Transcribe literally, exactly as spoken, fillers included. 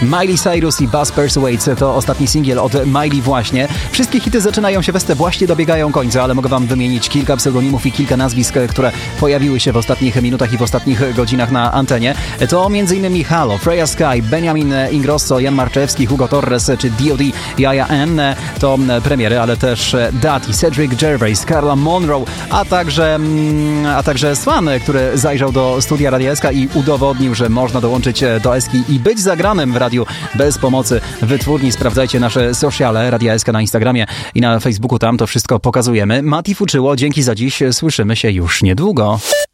Miley Cyrus i Buzz Persuades to ostatni singiel od Miley właśnie. Wszystkie hity zaczynają się weste, właśnie dobiegają końca, ale mogę wam wymienić kilka pseudonimów i kilka nazwisk, które pojawiły się w ostatnich minutach i w ostatnich godzinach na antenie. To m.in. Halo, Freya Sky, Benjamin Ingrosso, Jan Marczewski, Hugo Torres czy D O D, Jaja N. To premiery, ale też Dati, Cedric Gervais, Carla Monroe, a także, a także Swan, który zajrzał do studia Radia S K i udowodnił, że można dołączyć do Eski i być zagranym w radiu bez pomocy wytwórni. Sprawdzajcie nasze sociale Radia S K na Instagramie i na Facebooku, tam to wszystko pokazujemy. Mati Fuczyło, dzięki za dziś, słyszymy się już niedługo.